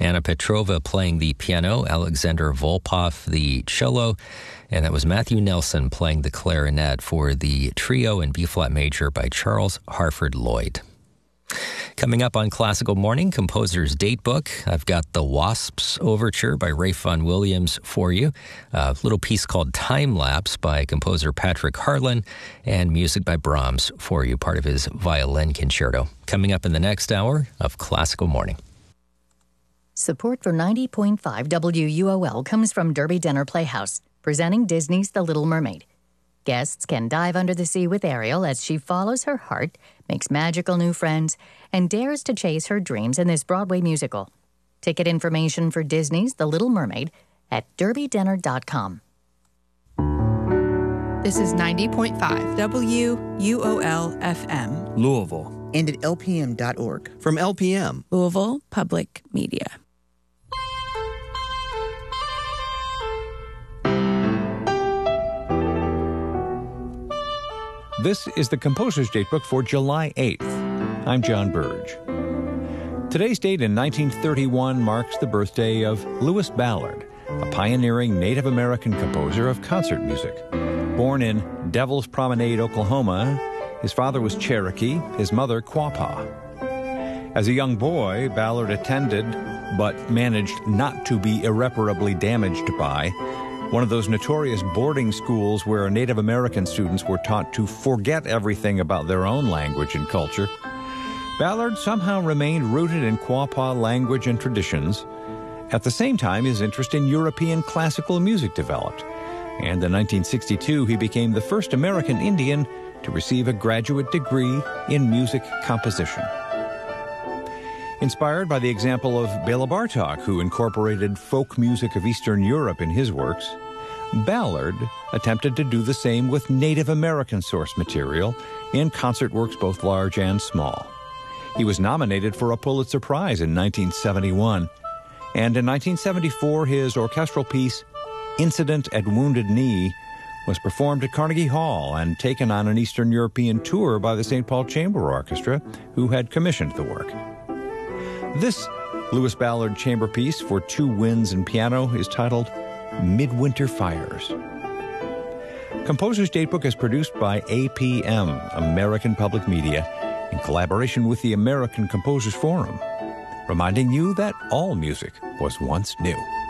Anna Petrova playing the piano, Alexander Volpov the cello, and that was Matthew Nelson playing the clarinet for the trio in B-flat major by Charles Harford Lloyd. Coming up on Classical Morning, Composer's Datebook, I've got the Wasps Overture by Ralph Vaughan Williams for you, a little piece called Time Lapse by composer Patrick Harlan, and music by Brahms for you, part of his violin concerto. Coming up in the next hour of Classical Morning. Support for 90.5 WUOL comes from Derby Dinner Playhouse, presenting Disney's The Little Mermaid. Guests can dive under the sea with Ariel as she follows her heart, makes magical new friends, and dares to chase her dreams in this Broadway musical. Ticket information for Disney's The Little Mermaid at derbydinner.com. This is 90.5 WUOL FM. Louisville. And at lpm.org. From LPM. Louisville Public Media. This is the Composer's Datebook for July 8th. I'm John Burge. Today's date in 1931 marks the birthday of Lewis Ballard, a pioneering Native American composer of concert music. Born in Devil's Promenade, Oklahoma, his father was Cherokee, his mother Quapaw. As a young boy, Ballard attended, but managed not to be irreparably damaged by, one of those notorious boarding schools where Native American students were taught to forget everything about their own language and culture. Ballard somehow remained rooted in Quapaw language and traditions. At the same time, his interest in European classical music developed, and in 1962 he became the first American Indian to receive a graduate degree in music composition. Inspired by the example of Bela Bartok, who incorporated folk music of Eastern Europe in his works, Ballard attempted to do the same with Native American source material in concert works both large and small. He was nominated for a Pulitzer Prize in 1971, and in 1974 his orchestral piece, Incident at Wounded Knee, was performed at Carnegie Hall and taken on an Eastern European tour by the St. Paul Chamber Orchestra, who had commissioned the work. This Lewis Ballard chamber piece for two winds and piano is titled Midwinter Fires. Composer's Datebook is produced by APM, American Public Media, in collaboration with the American Composers Forum, reminding you that all music was once new.